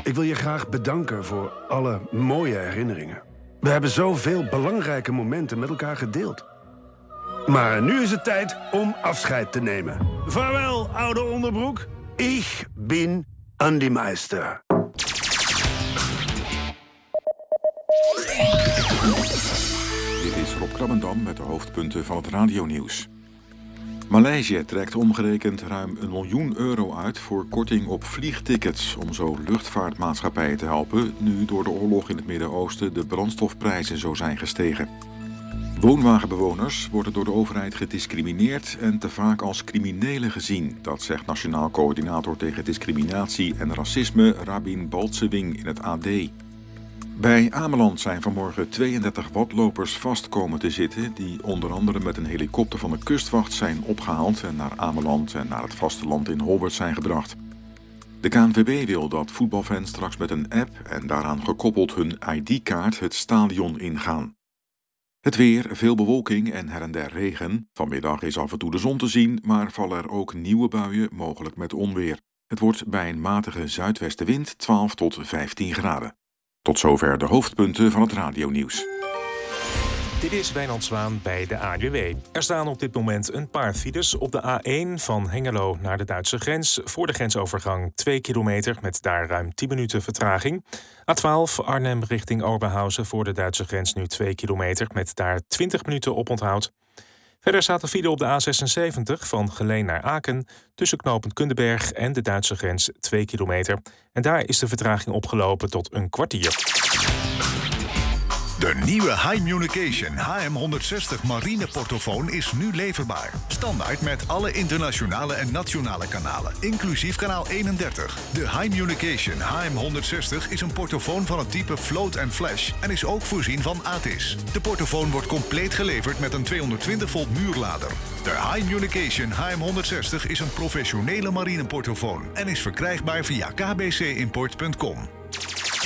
Ik wil je graag bedanken voor alle mooie herinneringen. We hebben zoveel belangrijke momenten met elkaar gedeeld. Maar nu is het tijd om afscheid te nemen. Vaarwel, oude onderbroek. Ik ben Andy Meister. Dit is Rob Krabbendam met de hoofdpunten van het radionieuws. Maleisië trekt omgerekend ruim €1 miljoen uit voor korting op vliegtickets om zo luchtvaartmaatschappijen te helpen, nu door de oorlog in het Midden-Oosten de brandstofprijzen zo zijn gestegen. Woonwagenbewoners worden door de overheid gediscrimineerd en te vaak als criminelen gezien. Dat zegt Nationaal Coördinator tegen Discriminatie en Racisme Rabin Baltsewing in het AD. Bij Ameland zijn vanmorgen 32 watlopers vast komen te zitten die onder andere met een helikopter van de kustwacht zijn opgehaald en naar Ameland en naar het vasteland in Holwert zijn gebracht. De KNVB wil dat voetbalfans straks met een app en daaraan gekoppeld hun ID-kaart het stadion ingaan. Het weer, veel bewolking en her en der regen. Vanmiddag is af en toe de zon te zien, maar vallen er ook nieuwe buien, mogelijk met onweer. Het wordt bij een matige zuidwestenwind 12 tot 15 graden. Tot zover de hoofdpunten van het radionieuws. Dit is Wijnand Zwaan bij de ANWB. Er staan op dit moment een paar files op de A1 van Hengelo naar de Duitse grens. Voor de grensovergang 2 kilometer met daar ruim 10 minuten vertraging. A12 Arnhem richting Oberhausen voor de Duitse grens nu 2 kilometer met daar 20 minuten oponthoud. Verder staat er file op de A76 van Geleen naar Aken tussen knooppunt Kundenberg en de Duitse grens 2 kilometer. En daar is de vertraging opgelopen tot een kwartier. De nieuwe Hi-Munication HM160 marine portofoon is nu leverbaar. Standaard met alle internationale en nationale kanalen, inclusief kanaal 31. De Hi-Munication HM160 is een portofoon van het type Float & Flash en is ook voorzien van ATIS. De portofoon wordt compleet geleverd met een 220 volt muurlader. De Hi-Munication HM160 is een professionele marine portofoon en is verkrijgbaar via kbcimport.com.